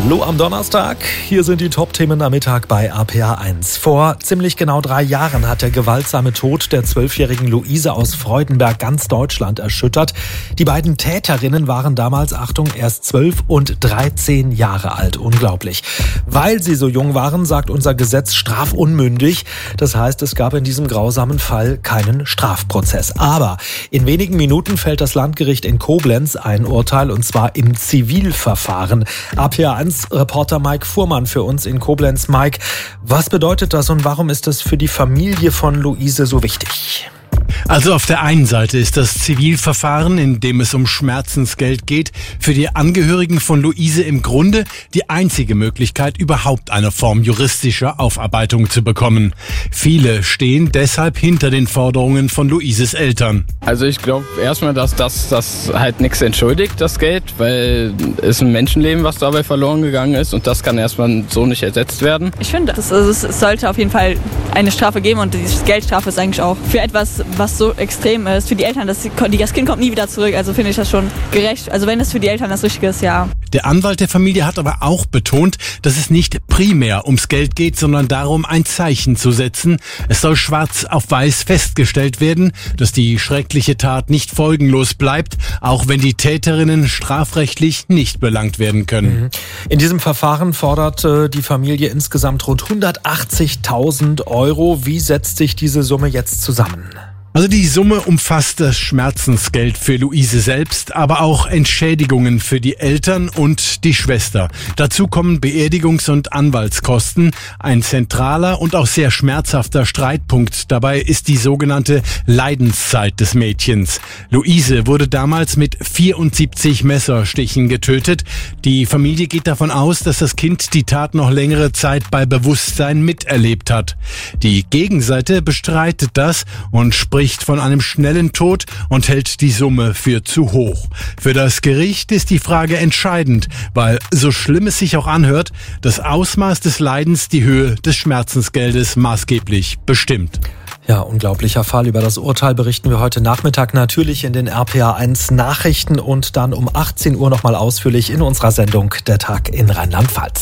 Hallo am Donnerstag, hier sind die Top-Themen am Mittag bei RPA1. Vor ziemlich genau 3 Jahren hat der gewaltsame Tod der 12-jährigen Luise aus Freudenberg ganz Deutschland erschüttert. Die beiden Täterinnen waren damals, Achtung, erst 12 und 13 Jahre alt. Unglaublich. Weil sie so jung waren, sagt unser Gesetz strafunmündig. Das heißt, es gab in diesem grausamen Fall keinen Strafprozess. Aber in wenigen Minuten fällt das Landgericht in Koblenz ein Urteil, und zwar im Zivilverfahren. RPA1-Reporter Mike Fuhrmann für uns in Koblenz. Mike, was bedeutet das und warum ist das für die Familie von Luise so wichtig? Also auf der einen Seite ist das Zivilverfahren, in dem es um Schmerzensgeld geht, für die Angehörigen von Luise im Grunde die einzige Möglichkeit, überhaupt eine Form juristischer Aufarbeitung zu bekommen. Viele stehen deshalb hinter den Forderungen von Luises Eltern. Also ich glaube erstmal, dass das halt nichts entschuldigt, das Geld, weil es ein Menschenleben, was dabei verloren gegangen ist, und das kann erstmal so nicht ersetzt werden. Ich finde, es sollte auf jeden Fall eine Strafe geben, und die Geldstrafe ist eigentlich auch für etwas, was so extrem ist, für die Eltern, das Kind kommt nie wieder zurück, also finde ich das schon gerecht. Also wenn es für die Eltern das Richtige ist, ja. Der Anwalt der Familie hat aber auch betont, dass es nicht primär ums Geld geht, sondern darum, ein Zeichen zu setzen. Es soll schwarz auf weiß festgestellt werden, dass die schreckliche Tat nicht folgenlos bleibt, auch wenn die Täterinnen strafrechtlich nicht belangt werden können. In diesem Verfahren fordert die Familie insgesamt rund 180.000 Euro. Wie setzt sich diese Summe jetzt zusammen? Also die Summe umfasst das Schmerzensgeld für Luise selbst, aber auch Entschädigungen für die Eltern und die Schwester. Dazu kommen Beerdigungs- und Anwaltskosten. Ein zentraler und auch sehr schmerzhafter Streitpunkt dabei ist die sogenannte Leidenszeit des Mädchens. Luise wurde damals mit 74 Messerstichen getötet. Die Familie geht davon aus, dass das Kind die Tat noch längere Zeit bei Bewusstsein miterlebt hat. Die Gegenseite bestreitet das und spricht von einem schnellen Tod und hält die Summe für zu hoch. Für das Gericht ist die Frage entscheidend, weil, so schlimm es sich auch anhört, das Ausmaß des Leidens die Höhe des Schmerzensgeldes maßgeblich bestimmt. Ja, unglaublicher Fall. Über das Urteil berichten wir heute Nachmittag natürlich in den RPA1 Nachrichten und dann um 18 Uhr nochmal ausführlich in unserer Sendung Der Tag in Rheinland-Pfalz.